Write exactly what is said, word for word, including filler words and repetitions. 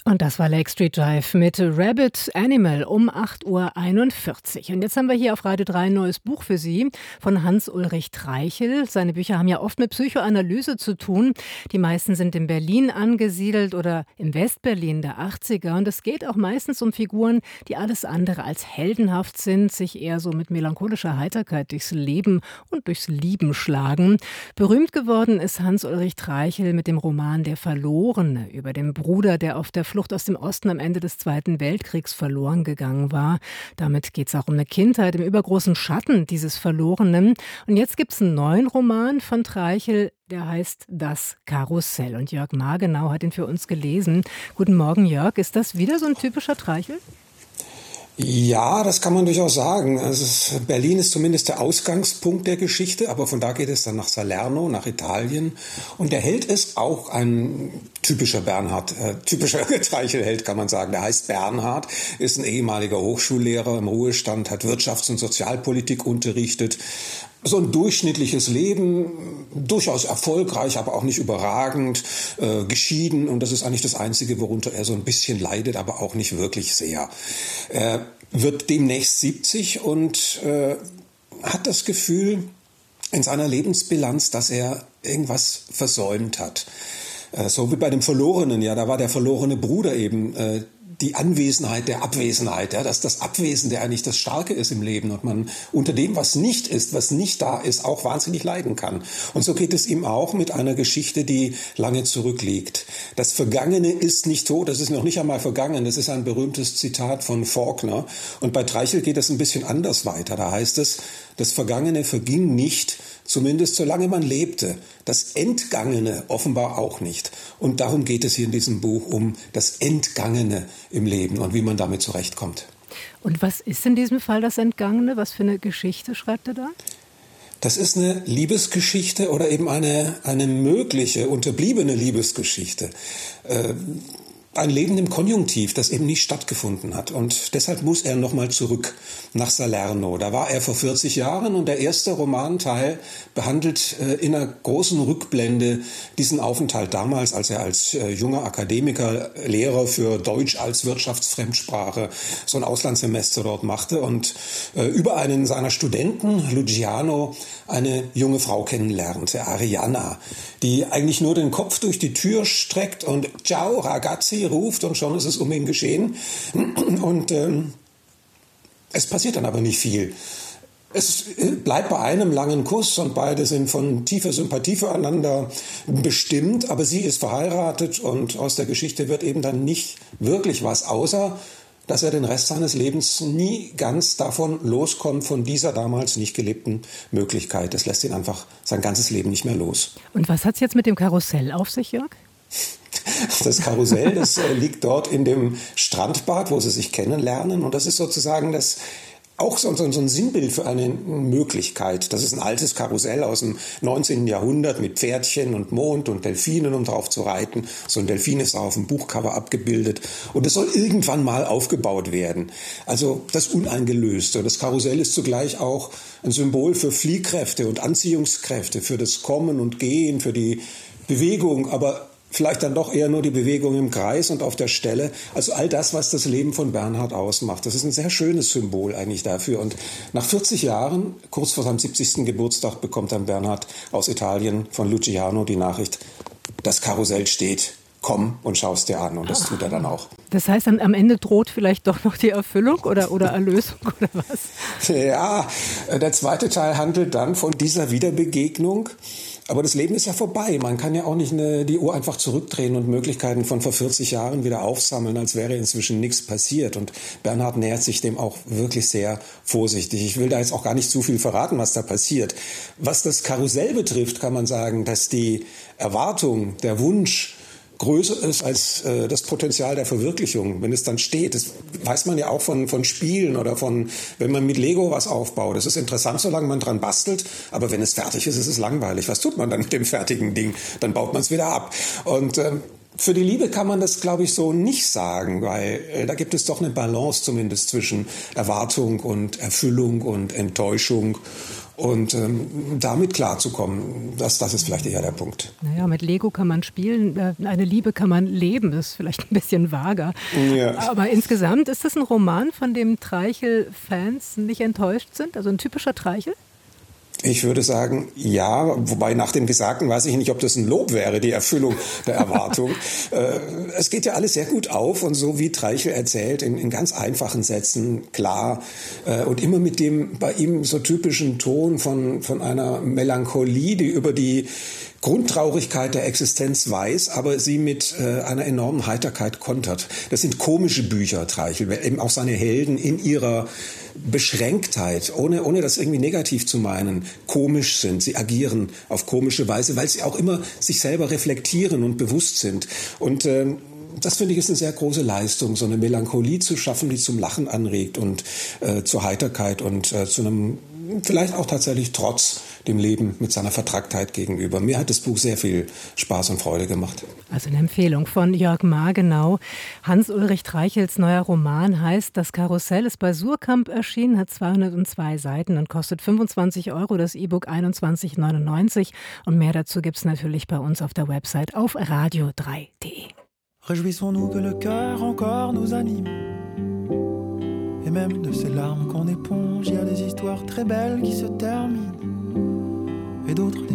Und das war Lake Street Dive mit Rabbit Animal um acht Uhr einundvierzig. Und jetzt haben wir hier auf Radio drei ein neues Buch für Sie von Hans-Ulrich Treichel. Seine Bücher haben ja oft mit Psychoanalyse zu tun. Die meisten sind in Berlin angesiedelt oder im Westberlin der achtziger. Und es geht auch meistens um Figuren, die alles andere als heldenhaft sind, sich eher so mit melancholischer Heiterkeit durchs Leben und durchs Lieben schlagen. Berühmt geworden ist Hans-Ulrich Treichel mit dem Roman Der Verlorene über den Bruder, der auf der Flucht aus dem Osten am Ende des Zweiten Weltkriegs verloren gegangen war. Damit geht es auch um eine Kindheit im übergroßen Schatten dieses Verlorenen. Und jetzt gibt es einen neuen Roman von Treichel, der heißt Das Karussell. Und Jörg Margenau hat ihn für uns gelesen. Guten Morgen, Jörg. Ist das wieder so ein typischer Treichel? Ja, das kann man durchaus sagen. Also Berlin ist zumindest der Ausgangspunkt der Geschichte, aber von da geht es dann nach Salerno, nach Italien. Und der Held ist auch ein typischer Bernhard, äh, typischer Treichel-Held, kann man sagen. Der heißt Bernhard, ist ein ehemaliger Hochschullehrer im Ruhestand, hat Wirtschafts- und Sozialpolitik unterrichtet. So ein durchschnittliches Leben, durchaus erfolgreich, aber auch nicht überragend, äh, geschieden. Und das ist eigentlich das Einzige, worunter er so ein bisschen leidet, aber auch nicht wirklich sehr. Er wird demnächst siebzig und äh, hat das Gefühl in seiner Lebensbilanz, dass er irgendwas versäumt hat. Äh, so wie bei dem Verlorenen, ja, da war der verlorene Bruder eben äh, die Anwesenheit der Abwesenheit, ja, dass das Abwesende eigentlich das Starke ist im Leben und man unter dem, was nicht ist, was nicht da ist, auch wahnsinnig leiden kann. Und so geht es ihm auch mit einer Geschichte, die lange zurückliegt. Das Vergangene ist nicht tot, das ist noch nicht einmal vergangen, das ist ein berühmtes Zitat von Faulkner. Und bei Treichel geht es ein bisschen anders weiter. Da heißt es, das Vergangene verging nicht, zumindest solange man lebte. Das Entgangene offenbar auch nicht. Und darum geht es hier in diesem Buch, um das Entgangene im Leben und wie man damit zurechtkommt. Und was ist in diesem Fall das Entgangene? Was für eine Geschichte schreibt er da? Das ist eine Liebesgeschichte oder eben eine, eine mögliche, unterbliebene Liebesgeschichte. Äh, Ein Leben im Konjunktiv, das eben nicht stattgefunden hat. Und deshalb muss er nochmal zurück nach Salerno. Da war er vor vierzig Jahren und der erste Romanteil behandelt äh, in einer großen Rückblende diesen Aufenthalt damals, als er als äh, junger Akademiker Lehrer für Deutsch als Wirtschaftsfremdsprache so ein Auslandssemester dort machte und äh, über einen seiner Studenten, Luciano, eine junge Frau kennenlernte, Arianna, die eigentlich nur den Kopf durch die Tür streckt und Ciao, ragazzi ruft und schon ist es um ihn geschehen. Und ähm, es passiert dann aber nicht viel. Es bleibt bei einem langen Kuss und beide sind von tiefer Sympathie füreinander bestimmt, aber sie ist verheiratet und aus der Geschichte wird eben dann nicht wirklich was, außer dass er den Rest seines Lebens nie ganz davon loskommt, von dieser damals nicht gelebten Möglichkeit. Das lässt ihn einfach sein ganzes Leben nicht mehr los. Und was hat es jetzt mit dem Karussell auf sich, Jörg? Das Karussell, das äh, liegt dort in dem Strandbad, wo sie sich kennenlernen. Und das ist sozusagen das auch so, so, so ein Sinnbild für eine Möglichkeit. Das ist ein altes Karussell aus dem neunzehnten Jahrhundert mit Pferdchen und Mond und Delfinen, um drauf zu reiten. So ein Delfin ist auf dem Buchcover abgebildet. Und es soll irgendwann mal aufgebaut werden. Also das Uneingelöste. Das Karussell ist zugleich auch ein Symbol für Fliehkräfte und Anziehungskräfte, für das Kommen und Gehen, für die Bewegung, aber vielleicht dann doch eher nur die Bewegung im Kreis und auf der Stelle. Also all das, was das Leben von Bernhard ausmacht. Das ist ein sehr schönes Symbol eigentlich dafür. Und nach vierzig Jahren, kurz vor seinem siebzigsten Geburtstag, bekommt dann Bernhard aus Italien von Luciano die Nachricht, das Karussell steht. Komm und schaust dir an. Und das tut er dann auch. Das heißt, dann am Ende droht vielleicht doch noch die Erfüllung oder, oder Erlösung oder was? Ja, der zweite Teil handelt dann von dieser Wiederbegegnung. Aber das Leben ist ja vorbei. Man kann ja auch nicht eine, die Uhr einfach zurückdrehen und Möglichkeiten von vor vierzig Jahren wieder aufsammeln, als wäre inzwischen nichts passiert. Und Bernhard nähert sich dem auch wirklich sehr vorsichtig. Ich will da jetzt auch gar nicht zu viel verraten, was da passiert. Was das Karussell betrifft, kann man sagen, dass die Erwartung, der Wunsch größer ist als äh, das Potenzial der Verwirklichung, wenn es dann steht. Das weiß man ja auch von, von Spielen oder von, wenn man mit Lego was aufbaut. Das ist interessant, solange man dran bastelt, aber wenn es fertig ist, ist es langweilig. Was tut man dann mit dem fertigen Ding? Dann baut man es wieder ab. Und ähm, für die Liebe kann man das, glaube ich, so nicht sagen, weil äh, da gibt es doch eine Balance zumindest zwischen Erwartung und Erfüllung und Enttäuschung. Und ähm, damit klarzukommen, das, das ist vielleicht eher der Punkt. Naja, mit Lego kann man spielen, eine Liebe kann man leben, das ist vielleicht ein bisschen vager. Ja. Aber insgesamt ist das ein Roman, von dem Treichel-Fans nicht enttäuscht sind? Also ein typischer Treichel? Ich würde sagen, ja, wobei nach dem Gesagten weiß ich nicht, ob das ein Lob wäre, die Erfüllung der Erwartung. äh, es geht ja alles sehr gut auf und so wie Treichel erzählt, in, in ganz einfachen Sätzen, klar äh, und immer mit dem bei ihm so typischen Ton von, von einer Melancholie, die über die Grundtraurigkeit der Existenz weiß, aber sie mit äh, einer enormen Heiterkeit kontert. Das sind komische Bücher, Treichel, weil eben auch seine Helden in ihrer Beschränktheit, ohne, ohne das irgendwie negativ zu meinen, komisch sind. Sie agieren auf komische Weise, weil sie auch immer sich selber reflektieren und bewusst sind. Und ähm, das finde ich ist eine sehr große Leistung, so eine Melancholie zu schaffen, die zum Lachen anregt und äh, zur Heiterkeit und äh, zu einem vielleicht auch tatsächlich trotz dem Leben mit seiner Vertracktheit gegenüber. Mir hat das Buch sehr viel Spaß und Freude gemacht. Also eine Empfehlung von Jörg Margenau. Hans-Ulrich Treichels neuer Roman heißt Das Karussell, ist bei Suhrkamp erschienen, hat zweihundertzwei Seiten und kostet fünfundzwanzig Euro, das E-Book einundzwanzig neunundneunzig. Und mehr dazu gibt es natürlich bei uns auf der Website auf radio drei punkt de. Réjouissons-nous que le cœur encore nous anime. Et même de ces larmes qu'on éponge, il y a des histoires très belles qui se terminent. Et d'autres